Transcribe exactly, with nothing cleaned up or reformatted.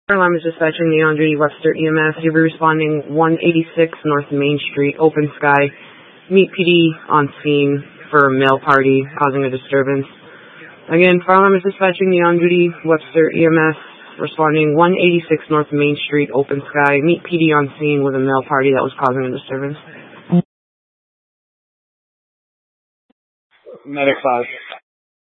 Alarm is dispatching the on-duty Webster E M S. You'll be responding one eighty-six North Main Street, Open Sky. Meet P D on scene for a male party causing a disturbance. Again, Fire Alarm is dispatching the on-duty Webster E M S. Responding one eighty-six North Main Street, Open Sky. Meet P D on scene with a male party that was causing a disturbance. Medic five.